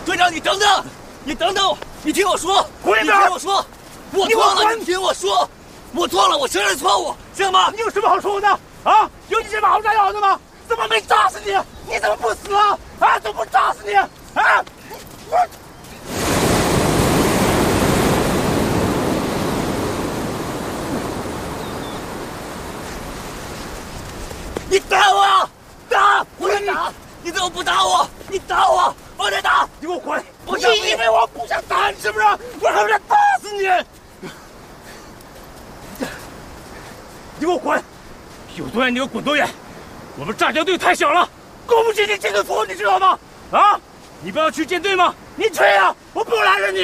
队长，你等等，你等等我，你听我说，你听我说，我错了，你听我说，我错了，我承认错误，行吗？ 你有什么好说的啊？有你这把好炸药的吗？怎么没炸死你？你怎么不死啊？啊，怎么不炸死你？啊！ 你打我！打！我在打！你怎么不打我？你打我！我在打！ 你给我滚！ 不是你以为我不想打你是不是？我还想打死你！你给我滚！有多远你就滚多远！我们炸药队太小了，供不起你这个佛，你知道吗？啊！你不要去建队吗？你去呀！我不拦着你。